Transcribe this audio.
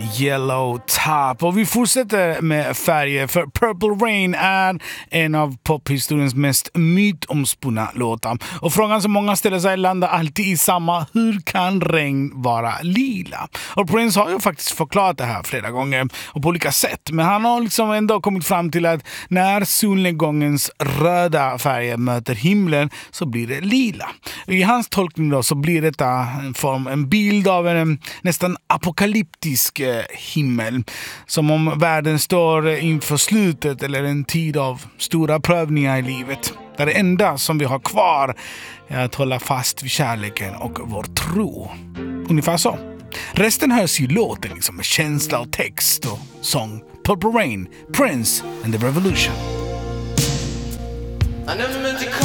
Yellow Top. Och vi fortsätter med färger, för Purple Rain är en av pophistoriens mest mytomspunna låtar. Och frågan som många ställer sig landar alltid i samma: hur kan regn vara lila? Och Prince har ju faktiskt förklarat det här flera gånger och på olika sätt. Men han har liksom ändå kommit fram till att när solnedgångens röda färger möter himlen så blir det lila. I hans tolkning då så blir detta en bild av en nästan apokalyptisk himmel. Som om världen står inför slutet eller en tid av stora prövningar i livet. Där det enda som vi har kvar är att hålla fast vid kärleken och vår tro. Ungefär så. Resten hörs ju låten liksom med känsla och text och sång. Purple Rain, Prince and the Revolution. I never meant to